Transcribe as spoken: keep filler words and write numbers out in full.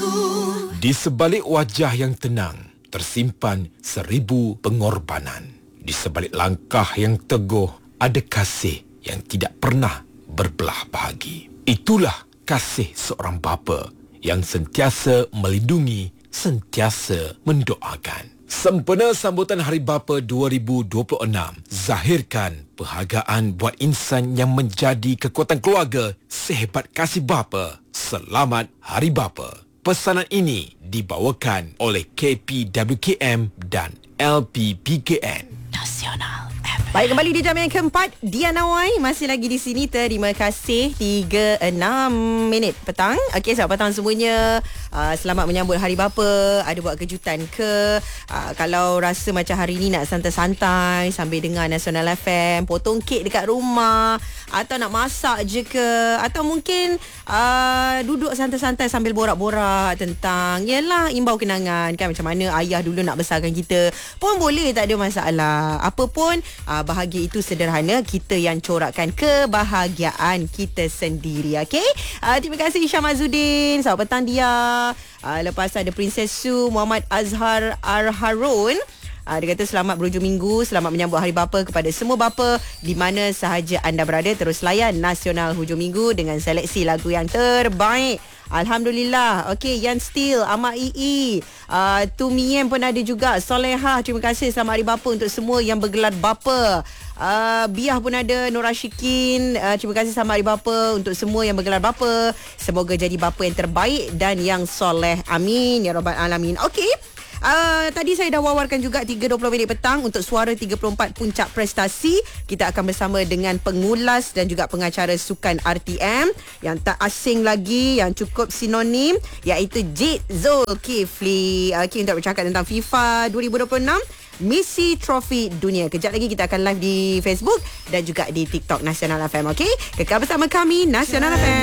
Di sebalik wajah yang tenang, tersimpan seribu pengorbanan. Di sebalik langkah yang teguh, ada kasih yang tidak pernah berbelah bahagi. Itulah kasih seorang bapa yang sentiasa melindungi, sentiasa mendoakan. Sempena sambutan Hari Bapa dua ribu dua puluh enam, zahirkan perhargaan buat insan yang menjadi kekuatan keluarga sehebat kasih bapa. Selamat Hari Bapa. Pesanan ini dibawakan oleh K P W K M dan L P P K N. Nasional. Baik, kembali di jam yang keempat. Diana Wai masih lagi di sini. Terima kasih. tiga enam minit petang. Okey, selamat petang semuanya. uh, Selamat menyambut Hari Bapa. Ada buat kejutan ke? uh, Kalau rasa macam hari ni nak santai-santai sambil dengar Nasional F M, potong kek dekat rumah, atau nak masak je ke, atau mungkin uh, duduk santai-santai sambil borak-borak tentang yelah imbau kenangan kan, macam mana ayah dulu nak besarkan kita, pun boleh, tak ada masalah. Apa pun, uh, bahagia itu sederhana, kita yang corakkan kebahagiaan kita sendiri. Okey, uh, terima kasih Syam Azudin. Selamat petang dia. uh, Lepas ada Princess Su Muhammad Azhar Ar-Harun. Uh, dia kata selamat berhujung minggu, selamat menyambut Hari Bapa kepada semua bapa di mana sahaja anda berada. Terus layan Nasional Hujung Minggu dengan seleksi lagu yang terbaik. Alhamdulillah. Okey, Yan Steel, Ahmad Ii, uh, Tumiem pun ada juga. Solehah, terima kasih. Selamat Hari Bapa untuk semua yang bergelar bapa. Uh, Biah pun ada. Nur Rashikin, uh, terima kasih. Selamat Hari Bapa untuk semua yang bergelar bapa. Semoga jadi bapa yang terbaik dan yang soleh. Amin ya rabbal alamin. Okey. Uh, tadi saya dah wawarkan juga tiga dua puluh minit petang untuk Suara tiga puluh empat Puncak Prestasi. Kita akan bersama dengan pengulas dan juga pengacara sukan R T M yang tak asing lagi, yang cukup sinonim, iaitu Jid Zulkifli. Okey, untuk bercakap tentang FIFA dua ribu dua puluh enam Misi Trofi Dunia. Kejap lagi kita akan live di Facebook dan juga di TikTok Nasional F M. Okey, kekal bersama kami Nasional F M.